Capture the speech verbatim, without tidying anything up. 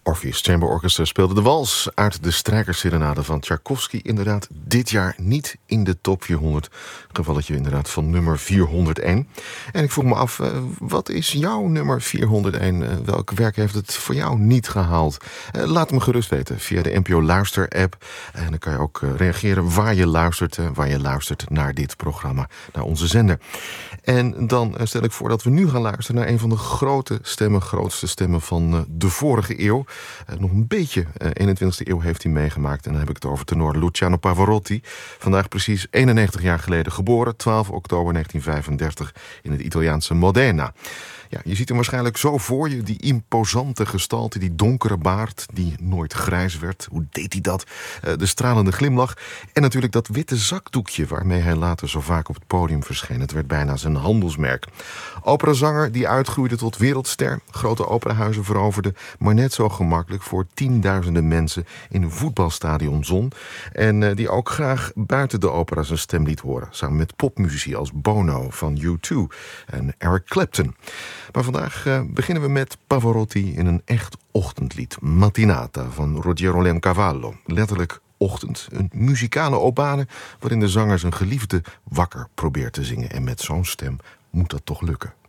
Orpheus Chamber Orchestra speelde de wals uit de Strijkerserenade van Tchaikovsky. Inderdaad, dit jaar niet in de top vierhonderd. Gevalletje inderdaad van nummer vierhonderdéén. En ik vroeg me af, uh, wat is jouw nummer vierhonderdéén? Uh, welk werk heeft het voor jou niet gehaald? Uh, laat me gerust weten via de N P O Luister-app. En dan kan je ook uh, reageren waar je luistert, uh, waar je luistert naar dit programma, naar onze zender. En dan uh, stel ik voor dat we nu gaan luisteren naar een van de grote stemmen, grootste stemmen van uh, de vorige eeuw. Uh, nog een beetje uh, eenentwintigste eeuw heeft hij meegemaakt. En dan heb ik het over tenor Luciano Pavarotti. Vandaag precies eenennegentig jaar geleden geboren. twaalf oktober negentien vijfendertig in het Italiaanse Modena. Ja, je ziet hem waarschijnlijk zo voor je, die imposante gestalte, die donkere baard die nooit grijs werd. Hoe deed hij dat? Uh, de stralende glimlach en natuurlijk dat witte zakdoekje waarmee hij later zo vaak op het podium verscheen. Het werd bijna zijn handelsmerk. Operazanger die uitgroeide tot wereldster, grote operahuizen veroverde, maar net zo gemakkelijk voor tienduizenden mensen in een voetbalstadion zon. En uh, die ook graag buiten de opera zijn stem liet horen, samen met popmuzici als Bono van U twee en Eric Clapton. Maar vandaag uh, beginnen we met Pavarotti in een echt ochtendlied. Mattinata van Ruggero Leoncavallo. Letterlijk ochtend. Een muzikale opbane waarin de zanger zijn geliefde wakker probeert te zingen. En met zo'n stem moet dat toch lukken.